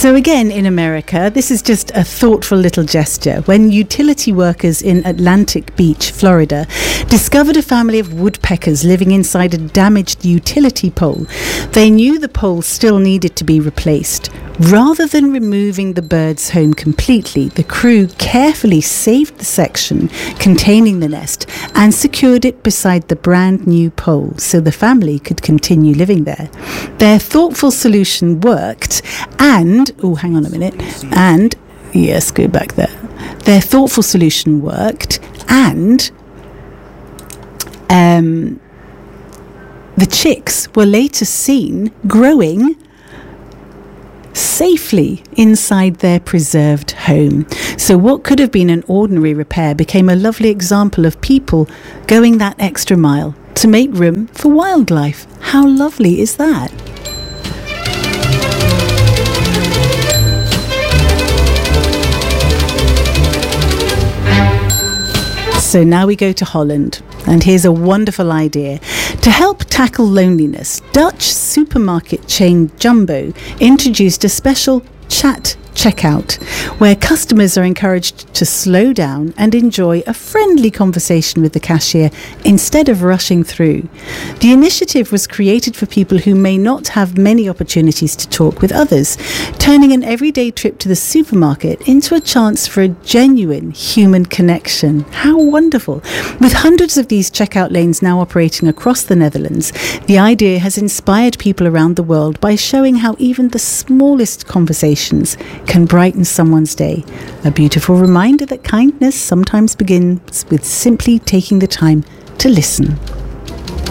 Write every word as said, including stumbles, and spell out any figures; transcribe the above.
So again, in America, this is just a thoughtful little gesture. When utility workers in Atlantic Beach, Florida, discovered a family of woodpeckers living inside a damaged utility pole, they knew the pole still needed to be replaced. Rather than removing the bird's home completely, the crew carefully saved the section containing the nest and secured it beside the brand new pole so the family could continue living there. Their thoughtful solution worked and, oh, hang on a minute, and, yes, go back there. Their thoughtful solution worked and um, the chicks were later seen growing safely inside their preserved home. So what could have been an ordinary repair became a lovely example of people going that extra mile to make room for wildlife. How lovely is that? So now we go to Holland, and here's a wonderful idea. To help tackle loneliness, Dutch supermarket chain Jumbo introduced a special chat checkout where customers are encouraged to slow down and enjoy a friendly conversation with the cashier instead of rushing through. The initiative was created for people who may not have many opportunities to talk with others, turning an everyday trip to the supermarket into a chance for a genuine human connection. How wonderful! With hundreds of these checkout lanes now operating across the Netherlands, the idea has inspired people around the world by showing how even the smallest conversations can brighten someone's day. A beautiful reminder that kindness sometimes begins with simply taking the time to listen.